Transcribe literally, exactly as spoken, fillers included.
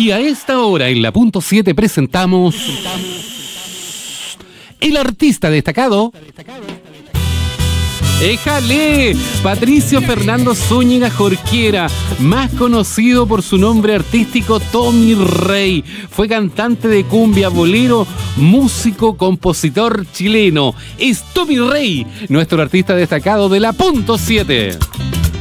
Y a esta hora en la punto siete presentamos el artista destacado. ¡Éjale! Patricio Fernando Zúñiga Jorquera, más conocido por su nombre artístico Tommy Rey. Fue cantante de cumbia, bolero, músico, compositor chileno. Es Tommy Rey, nuestro artista destacado de la punto siete.